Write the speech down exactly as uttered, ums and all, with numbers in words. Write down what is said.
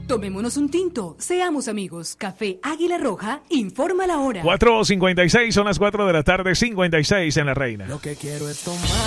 Tomémonos un tinto, seamos amigos. Café Águila Roja, informa la hora. cuatro cincuenta y seis, son las cuatro de la tarde, cincuenta y seis en La Reina. Lo que quiero es tomar.